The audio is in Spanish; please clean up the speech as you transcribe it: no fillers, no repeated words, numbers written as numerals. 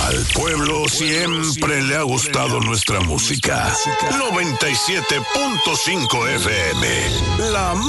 Al pueblo siempre le ha gustado nuestra música. 97.5 FM. La